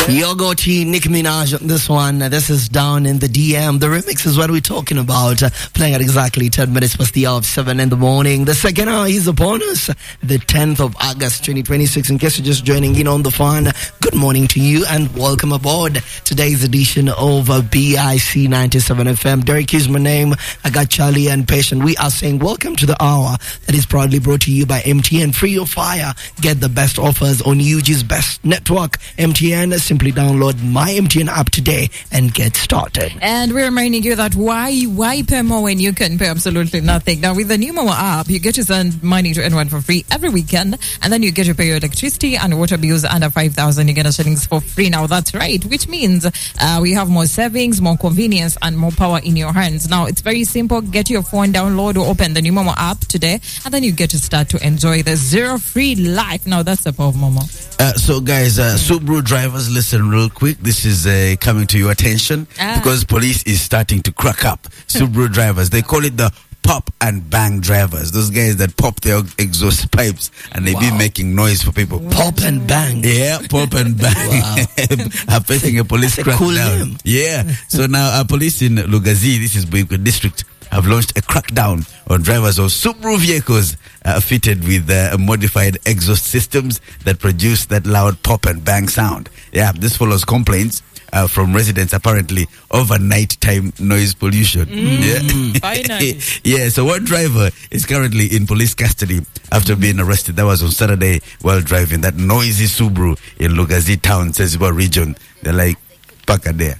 Yogoti, Nicki Minaj, this one. This is Down in the DM. The remix is what we're talking about. Playing at exactly 10 minutes past the hour of 7 in the morning. The second hour is upon us. The 10th of August, 2026. In case you're just joining in on the phone, good morning to you and welcome aboard today's edition of BIC 97 FM. Derek is my name. I got Charlie and Patient. We are saying welcome to the hour that is proudly brought to you by MTN. Free your fire. Get the best offers on UG's best network. MTN, simply download my MTN app today and get started. And we're reminding you that why pay more when you can pay absolutely nothing? Now, with the new Momo app, you get to send money to anyone for free every weekend, and then you get to pay your electricity and water bills under 5,000. You get a shillings for free. Now, that's right, which means we have more savings, more convenience, and more power in your hands. Now, it's very simple. Get your phone, download or open the new Momo app today, and then you get to start to enjoy the zero-free life. Now, that's the power of Momo. So, guys, Subaru drivers, listen real quick. This is coming to your attention because police is starting to crack up Subaru drivers. They call it the pop and bang drivers. Those guys that pop their exhaust pipes and they be making noise for people. Pop and bang. Yeah, pop and bang. Are facing a police crackdown. Cool name. Yeah. So now police in Lugazi, this is Buikwe district, have launched a crackdown on drivers of Subaru vehicles fitted with modified exhaust systems that produce that loud pop and bang sound. Yeah, this follows complaints from residents apparently over nighttime noise pollution. Finally. Yeah, so one driver is currently in police custody after being arrested. That was on Saturday while driving that noisy Subaru in Lugazi town, Seziba region. They're like, paka there.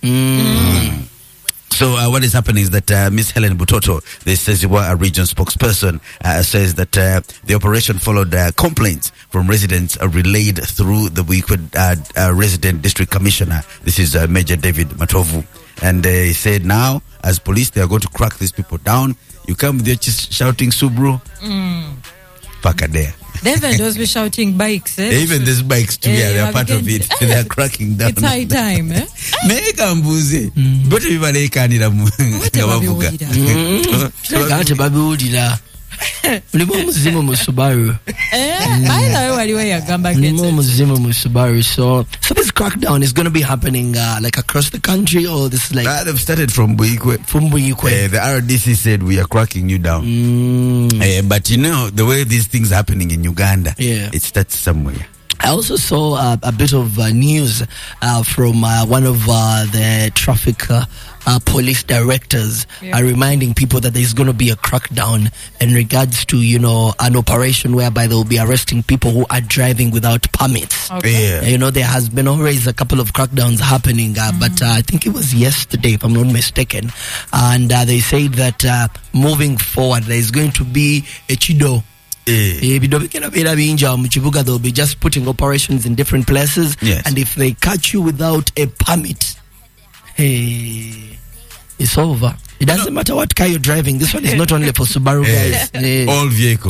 So what is happening is that Miss Helen Butoto, the Seziwa region spokesperson, says that the operation followed complaints from residents relayed through the Buikwe resident district commissioner. This is Major David Matovu. And he said now, as police, they are going to crack these people down. You come there just shouting Subaru. Paka there. David was be shouting bikes, Even these bikes too, they are part of it. They are cracking down. It's high time, Meka mbuzi. But everybody can eat a muga. Ate babiwulira. Mulimu omuzimu mu Subaru. Mulimu omuzimu mu Subaru. So this crackdown is going to be happening like across the country, or this is like they've started from Buikwe. The RDC said we are cracking you down. But you know the way these things happening in Uganda, it starts somewhere. I also saw a bit of news from one of the traffic police directors reminding people that there's going to be a crackdown in regards to, an operation whereby they will be arresting people who are driving without permits. Okay. There has been always a couple of crackdowns happening, but I think it was yesterday, if I'm not mistaken. And they said that moving forward, there is going to be a chido. They'll be just putting operations in different places, and if they catch you without a permit, it's over. It doesn't matter what car you're driving. This one is not only for Subaru guys. All vehicles.